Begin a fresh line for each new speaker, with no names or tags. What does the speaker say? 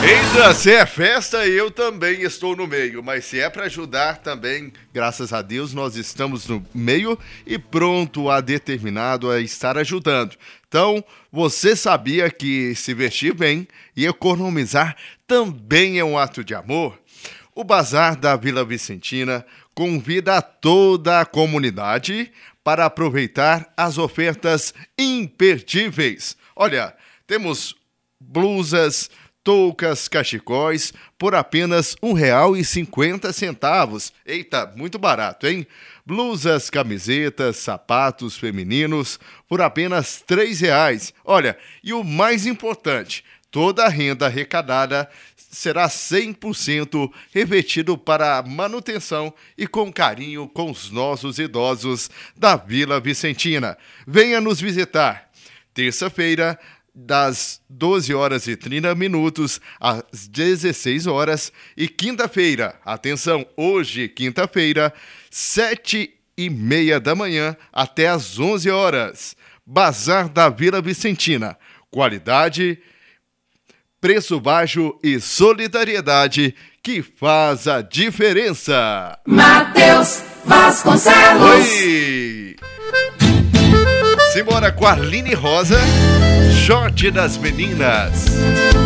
Eita, se é festa, eu também estou no meio, mas se é para ajudar também, graças a Deus, nós estamos no meio e pronto a determinado a estar ajudando. Então, você sabia que se vestir bem e economizar também é um ato de amor? O Bazar da Vila Vicentina convida toda a comunidade para aproveitar as ofertas imperdíveis. Olha, temos blusas, toucas, cachecóis por apenas R$ 1,50. Eita, muito barato, hein? Blusas, camisetas, sapatos femininos por apenas R$ 3. Olha, e o mais importante, toda a renda arrecadada será 100% revertido para a manutenção e com carinho com os nossos idosos da Vila Vicentina. Venha nos visitar. Terça-feira, das 12h30 às 16 horas e quinta-feira, atenção, hoje, quinta-feira, 7h30 da manhã até às 11 horas. Bazar da Vila Vicentina. Qualidade, preço baixo e solidariedade que faz a diferença.
Matheus Vasconcelos.
Oi! Simbora com a Arline Rosa, short das meninas.